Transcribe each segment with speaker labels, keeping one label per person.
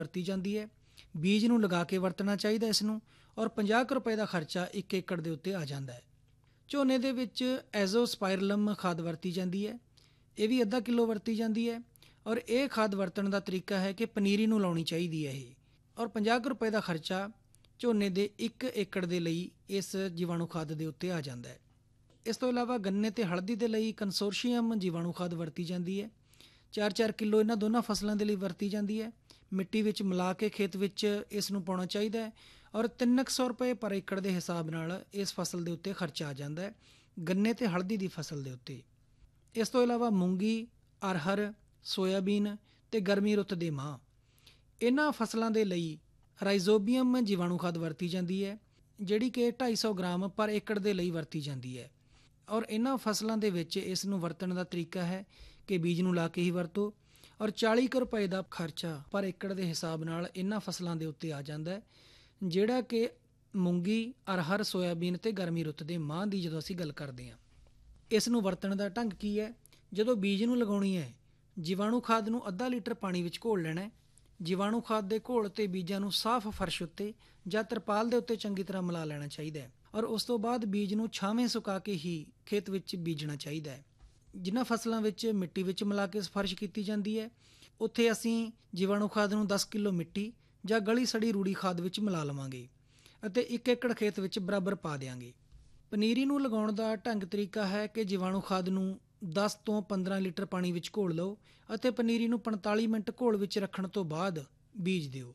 Speaker 1: ਵਰਤੀ ਜਾਂਦੀ ਹੈ। ਬੀਜ ਨੂੰ ਲਗਾ ਕੇ ਵਰਤਣਾ ਚਾਹੀਦਾ ਇਸ ਨੂੰ, ਔਰ 50 ਕੁ ਰੁਪਏ ਦਾ ਖਰਚਾ 1 ਏਕੜ ਦੇ ਉੱਤੇ ਆ ਜਾਂਦਾ ਹੈ। ਝੋਨੇ ਦੇ ਵਿੱਚ ਐਜ਼ੋਸਪਾਇਰਲਮ ਖਾਦ ਵਰਤੀ ਜਾਂਦੀ ਹੈ, ਇਹ ਵੀ ਅੱਧਾ ਕਿਲੋ ਵਰਤੀ ਜਾਂਦੀ ਹੈ। ਔਰ ਇਹ ਖਾਦ ਵਰਤਣ ਦਾ ਤਰੀਕਾ ਹੈ ਕਿ ਪਨੀਰੀ ਨੂੰ ਲਾਉਣੀ ਚਾਹੀਦੀ ਹੈ ਇਹ, ਔਰ 50 ਕੁ ਰੁਪਏ ਦਾ ਖਰਚਾ ਝੋਨੇ ਦੇ 1 ਏਕੜ ਦੇ ਲਈ ਇਸ ਜੀਵਾਣੂ ਖਾਦ ਦੇ ਉੱਤੇ ਆ ਜਾਂਦਾ ਹੈ। ਇਸ ਤੋਂ ਇਲਾਵਾ ਗੰਨੇ ਅਤੇ ਹਲਦੀ ਦੇ ਲਈ ਕੰਸੋਰਸ਼ੀਅਮ ਜੀਵਾਣੂ ਖਾਦ ਵਰਤੀ ਜਾਂਦੀ ਹੈ। 4-4 ਕਿਲੋ ਇਹਨਾਂ ਦੋਨਾਂ ਫਸਲਾਂ ਦੇ ਲਈ ਵਰਤੀ ਜਾਂਦੀ ਹੈ। ਮਿੱਟੀ ਵਿੱਚ ਮਿਲਾ ਕੇ ਖੇਤ ਵਿੱਚ ਇਸ ਨੂੰ ਪਾਉਣਾ ਚਾਹੀਦਾ ਹੈ, ਔਰ 300 ਰੁਪਏ ਪਰ ਏਕੜ ਦੇ ਹਿਸਾਬ ਨਾਲ ਇਸ ਫਸਲ ਦੇ ਉੱਤੇ ਖਰਚਾ ਆ ਜਾਂਦਾ ਹੈ, ਗੰਨੇ ਅਤੇ ਹਲਦੀ ਦੀ ਫਸਲ ਦੇ ਉੱਤੇ। ਇਸ ਤੋਂ ਇਲਾਵਾ ਮੂੰਗੀ, ਅਰਹਰ, ਸੋਇਆਬੀਨ ਅਤੇ ਗਰਮੀ ਰੁੱਤ ਦੇ ਮਾਂਹ, ਇਹਨਾਂ ਫਸਲਾਂ ਦੇ ਲਈ ਰਾਈਜ਼ੋਬੀਅਮ ਜੀਵਾਣੂ ਖਾਦ ਵਰਤੀ ਜਾਂਦੀ ਹੈ, ਜਿਹੜੀ ਕਿ 250 ਗ੍ਰਾਮ ਪਰ ਏਕੜ ਦੇ ਲਈ ਵਰਤੀ ਜਾਂਦੀ ਹੈ। ਔਰ ਇਹਨਾਂ ਫਸਲਾਂ ਦੇ ਵਿੱਚ ਇਸ ਨੂੰ ਵਰਤਣ ਦਾ ਤਰੀਕਾ ਹੈ ਕਿ ਬੀਜ ਨੂੰ ਲਾ ਕੇ ਹੀ ਵਰਤੋ, ਔਰ 40 ਕੁ ਰੁਪਏ ਦਾ ਖਰਚਾ ਪਰ ਏਕੜ ਦੇ ਹਿਸਾਬ ਨਾਲ ਇਹਨਾਂ ਫਸਲਾਂ ਦੇ ਉੱਤੇ ਆ ਜਾਂਦਾ ਹੈ, ਜਿਹੜਾ ਕਿ ਮੂੰਗੀ, ਅਰਹਰ, ਸੋਇਆਬੀਨ ਅਤੇ ਗਰਮੀ ਰੁੱਤ ਦੇ ਮਾਂਹ ਦੀ ਜਦੋਂ ਅਸੀਂ ਗੱਲ ਕਰਦੇ ਹਾਂ। ਇਸ ਨੂੰ ਵਰਤਣ ਦਾ ਢੰਗ ਕੀ ਹੈ? ਜਦੋਂ ਬੀਜ ਨੂੰ ਲਗਾਉਣੀ ਹੈ, ਜੀਵਾਣੂ ਖਾਦ ਨੂੰ ਅੱਧਾ ਲੀਟਰ ਪਾਣੀ ਵਿੱਚ ਘੋਲ ਲੈਣਾ ਹੈ। ਜੀਵਾਣੂ ਖਾਦ ਦੇ ਘੋਲ ਅਤੇ ਬੀਜਾਂ ਨੂੰ ਸਾਫ਼ ਫਰਸ਼ ਉੱਤੇ ਜਾਂ ਤਰਪਾਲ ਦੇ ਉੱਤੇ ਚੰਗੀ ਤਰ੍ਹਾਂ ਮਿਲਾ ਲੈਣਾ ਚਾਹੀਦਾ ਹੈ, ਔਰ ਉਸ ਤੋਂ ਬਾਅਦ ਬੀਜ ਨੂੰ ਛਾਵੇਂ ਸੁਕਾ ਕੇ ਹੀ ਖੇਤ ਵਿੱਚ ਬੀਜਣਾ ਚਾਹੀਦਾ ਹੈ। ਜਿਨ੍ਹਾਂ ਫਸਲਾਂ ਵਿੱਚ ਮਿੱਟੀ ਵਿੱਚ ਮਿਲਾ ਕੇ ਸਫਾਰਿਸ਼ ਕੀਤੀ ਜਾਂਦੀ ਹੈ, ਉੱਥੇ ਅਸੀਂ ਜੀਵਾਣੂ ਖਾਦ ਨੂੰ 10 ਕਿਲੋ ਮਿੱਟੀ ਜਾਂ ਗਲੀ ਸੜੀ ਰੂੜੀ ਖਾਦ ਵਿੱਚ ਮਿਲਾ ਲਵਾਂਗੇ ਅਤੇ 1 ਏਕੜ ਖੇਤ ਵਿੱਚ ਬਰਾਬਰ ਪਾ ਦਿਆਂਗੇ। ਪਨੀਰੀ ਨੂੰ ਲਗਾਉਣ ਦਾ ਢੰਗ ਤਰੀਕਾ ਹੈ ਕਿ ਜੀਵਾਣੂ ਖਾਦ ਨੂੰ 10 ਤੋਂ 15 ਲੀਟਰ ਪਾਣੀ ਵਿੱਚ ਘੋਲ ਲਓ ਅਤੇ ਪਨੀਰੀ ਨੂੰ 45 ਮਿੰਟ ਘੋਲ ਵਿੱਚ ਰੱਖਣ ਤੋਂ ਬਾਅਦ ਬੀਜ ਦਿਓ।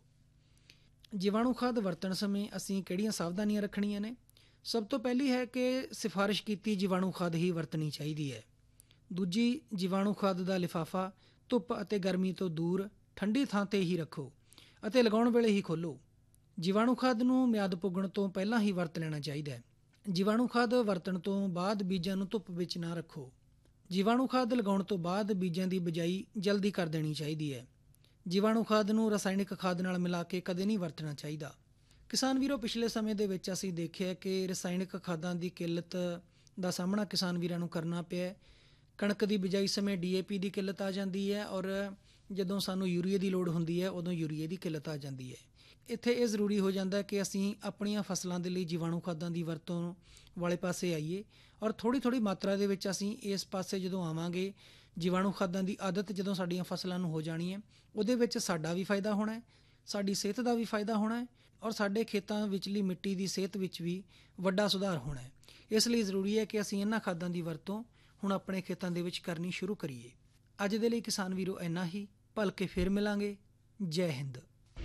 Speaker 1: ਜੀਵਾਣੂ ਖਾਦ ਵਰਤਣ ਸਮੇਂ ਅਸੀਂ ਕਿਹੜੀਆਂ ਸਾਵਧਾਨੀਆਂ ਰੱਖਣੀਆਂ ਨੇ? ਸਭ ਤੋਂ ਪਹਿਲੀ ਹੈ ਕਿ ਸਿਫਾਰਿਸ਼ ਕੀਤੀ ਜੀਵਾਣੂ ਖਾਦ ਹੀ ਵਰਤਣੀ ਚਾਹੀਦੀ ਹੈ। ਦੂਜੀ, ਜੀਵਾਣੂ ਖਾਦ ਦਾ ਲਿਫਾਫਾ ਧੁੱਪ ਅਤੇ ਗਰਮੀ ਤੋਂ ਦੂਰ ਠੰਡੀ ਥਾਂ 'ਤੇ ਹੀ ਰੱਖੋ ਅਤੇ ਲਗਾਉਣ ਵੇਲੇ ਹੀ ਖੋਲ੍ਹੋ। ਜੀਵਾਣੂ ਖਾਦ ਨੂੰ ਮਿਆਦ ਪੁੱਗਣ ਤੋਂ ਪਹਿਲਾਂ ਹੀ ਵਰਤ ਲੈਣਾ ਚਾਹੀਦਾ ਹੈ। ਜੀਵਾਣੂ ਖਾਦ ਵਰਤਣ ਤੋਂ ਬਾਅਦ ਬੀਜਾਂ ਨੂੰ ਧੁੱਪ ਵਿੱਚ ਨਾ ਰੱਖੋ। ਜੀਵਾਣੂ ਖਾਦ ਲਗਾਉਣ ਤੋਂ ਬਾਅਦ ਬੀਜਾਂ ਦੀ ਬਿਜਾਈ ਜਲਦੀ ਕਰ ਦੇਣੀ ਚਾਹੀਦੀ ਹੈ। ਜੀਵਾਣੂ ਖਾਦ ਨੂੰ ਰਸਾਇਣਿਕ ਖਾਦ ਨਾਲ ਮਿਲਾ ਕੇ ਕਦੇ ਨਹੀਂ ਵਰਤਣਾ ਚਾਹੀਦਾ। ਕਿਸਾਨ ਵੀਰੋ, ਪਿਛਲੇ ਸਮੇਂ ਦੇ ਵਿੱਚ ਅਸੀਂ ਦੇਖਿਆ ਕਿ ਰਸਾਇਣਿਕ ਖਾਦਾਂ ਦੀ ਕਿੱਲਤ ਦਾ ਸਾਹਮਣਾ ਕਿਸਾਨ ਵੀਰਾਂ ਨੂੰ ਕਰਨਾ ਪਿਆ। ਕਣਕ ਦੀ ਬਿਜਾਈ ਸਮੇਂ DAP ਦੀ ਕਿੱਲਤ ਆ ਜਾਂਦੀ ਹੈ, ਔਰ ਜਦੋਂ ਸਾਨੂੰ ਯੂਰੀਏ ਦੀ ਲੋੜ ਹੁੰਦੀ ਹੈ ਉਦੋਂ ਯੂਰੀਏ ਦੀ ਕਿੱਲਤ ਆ ਜਾਂਦੀ ਹੈ। ਇੱਥੇ ਇਹ ਜ਼ਰੂਰੀ ਹੋ ਜਾਂਦਾ ਕਿ ਅਸੀਂ ਆਪਣੀਆਂ ਫਸਲਾਂ ਦੇ ਲਈ ਜੀਵਾਣੂ ਖਾਦਾਂ ਦੀ ਵਰਤੋਂ ਵਾਲੇ ਪਾਸੇ ਆਈਏ, ਔਰ ਥੋੜ੍ਹੀ ਮਾਤਰਾ ਦੇ ਵਿੱਚ ਅਸੀਂ ਇਸ ਪਾਸੇ ਜਦੋਂ ਆਵਾਂਗੇ, ਜੀਵਾਣੂ ਖਾਦਾਂ ਦੀ ਆਦਤ ਜਦੋਂ ਸਾਡੀਆਂ ਫਸਲਾਂ ਨੂੰ ਹੋ ਜਾਣੀ ਹੈ, ਉਹਦੇ ਵਿੱਚ ਸਾਡਾ ਵੀ ਫਾਇਦਾ ਹੋਣਾ ਹੈ, ਸਾਡੀ ਸਿਹਤ ਦਾ ਵੀ ਫਾਇਦਾ ਹੋਣਾ ਹੈ, ਔਰ ਸਾਡੇ ਖੇਤਾਂ ਵਿਚਲੀ ਮਿੱਟੀ ਦੀ ਸਿਹਤ ਵਿੱਚ ਵੀ ਵੱਡਾ ਸੁਧਾਰ ਹੋਣਾ ਹੈ। ਇਸ ਲਈ ਜ਼ਰੂਰੀ ਹੈ ਕਿ ਅਸੀਂ ਇਹਨਾਂ ਖਾਦਾਂ ਦੀ ਵਰਤੋਂ ਹੁਣ ਆਪਣੇ ਖੇਤਾਂ ਦੇ ਵਿੱਚ ਕਰਨੀ ਸ਼ੁਰੂ ਕਰੀਏ। ਅੱਜ ਦੇ ਲਈ ਕਿਸਾਨ ਵੀਰੋ ਇੰਨਾ ਹੀ। ਭਲਕੇ ਫਿਰ ਮਿਲਾਂਗੇ। ਜੈ ਹਿੰਦ।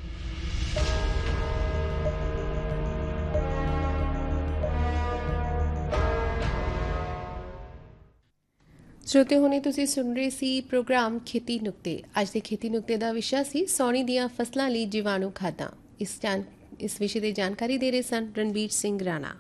Speaker 2: श्रोते होने तुसी सुन रहे सी प्रोग्राम खेती नुक्ते। अज के खेती नुक्ते का विषय सी सौनी दियां फसलों लई जीवाणु खादां। इस विषय की जानकारी दे रहे सन Ranveer Singh Rana.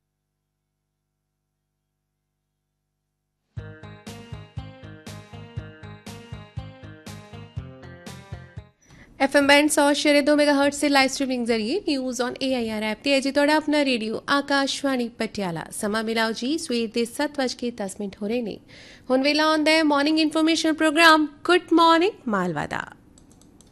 Speaker 2: FM band 100.2 megahertz से लाइव स्ट्रीमिंग जरिए न्यूज़ ऑन AIR ऐप ते जी तोड़ा अपना रेडियो आकाशवाणी पटियाला। समा मिलाओ जी सवेर के 7:10 हो रहे ने। हुण वेला आउंदा है morning information programme good morning Malwa दा।